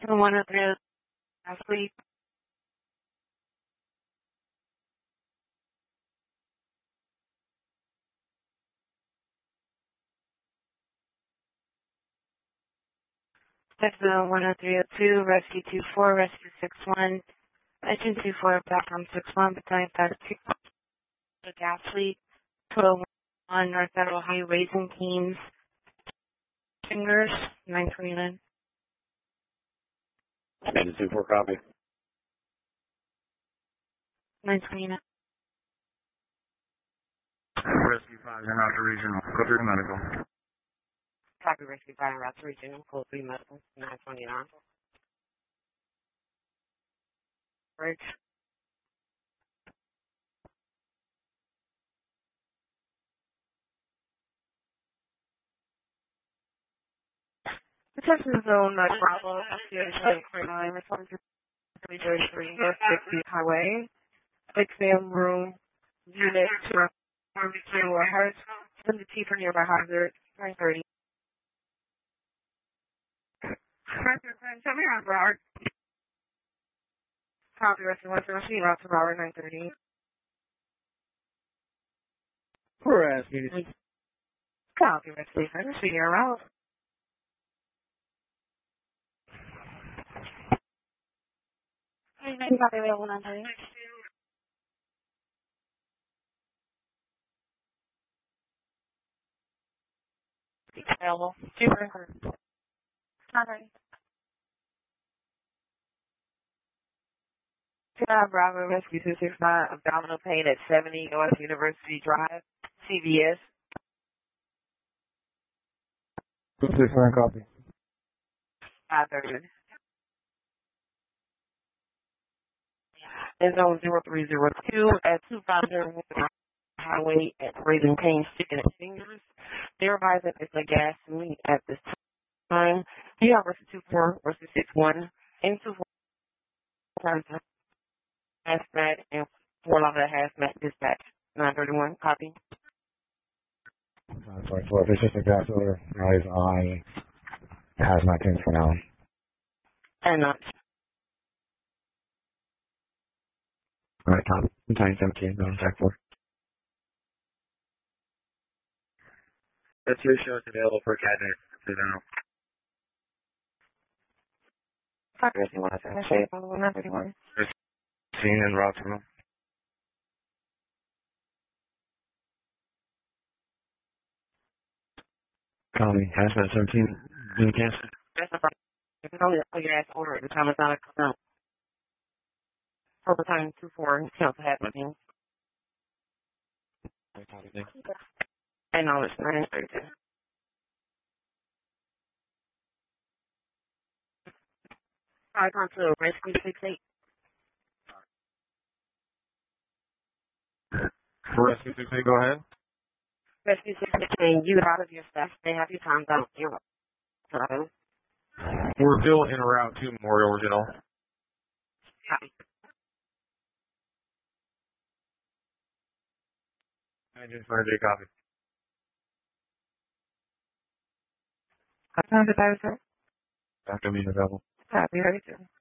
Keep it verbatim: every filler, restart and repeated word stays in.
one oh three athlete. Texas one oh three oh two, Rescue two four, Rescue six one, Engine two four, Platform six one, Battalion five two, the gas fleet, twelve one, North Federal High Raising Teams, Fingers, nine twenty-nine. Engine two four, copy. nine twenty-nine. Rescue five, you're out to regional. Go through medical. Copy, Rescue five, route to regional, code three medical, nine twenty-nine. Bridge. Attention zone, nine Bravo, F D A seven forty-nine, response to three thirty-three, North sixtieth Highway, exam room, unit two, two, hertz, send the T for nearby hazard, nine thirty. Tell me around Broward. Copy, rescue one seventeen, route to Broward, nine thirty. We're asking. Copy, rescue one seventeen, route. Copy, available, nine thirty. Available. Super. nine thirty. Uh, Bravo Rescue two six nine, abdominal pain at seventy North University Drive, C V S. two six nine, copy. five thirty. In zone zero three zero two at two five zero Highway at Raising Cane's Chicken and Fingers. They're advising it's a gas leak at this time. You have Rescue two four, Rescue six one, and two four hazmat and four Lava hazmat dispatch. nine thirty-one, copy. Sorry, so if it's just a gas odor, noise on hazmat teams for now. And uh, All right, Tom. Battalion seventeen, go on track four. That's your show is available for cabinet. So now. five thirty-one, I say nine thirty-one. Scene in Rotterdam. Call me. Hazmat seventeen. In cancer. That's the problem. You can only put your ass order at the time it's not a count. For time two four, council hazmat team. And now it's nine thirty-two. Alright, on to Rescue six eight. Rescue six eight, go ahead. Rescue six eight, you out of your staff. They have your times out. You're up. We're still in route to Memorial Regional. Copy. Engine five J, copy. What time is it, sir? Doctor Mean available. Copy, ready to.